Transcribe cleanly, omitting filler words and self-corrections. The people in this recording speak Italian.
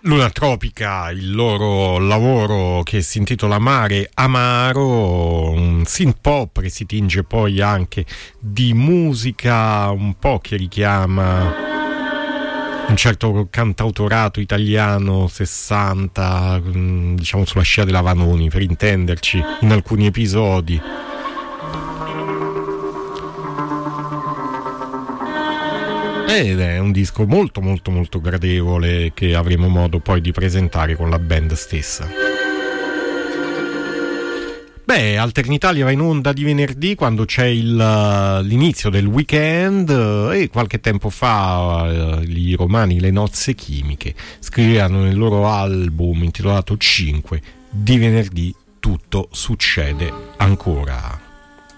Luna Tropica, il loro lavoro che si intitola Mare Amaro, un synth pop che si tinge poi anche di musica un po' che richiama un certo cantautorato italiano 60, diciamo sulla scia della Vanoni, per intenderci, in alcuni episodi. Ed è un disco molto molto molto gradevole che avremo modo poi di presentare con la band stessa. Beh, Alternitalia va in onda di venerdì quando c'è l'inizio del weekend, e qualche tempo fa i romani Le Nozze Chimiche scrivevano nel loro album intitolato 5: di venerdì tutto succede ancora.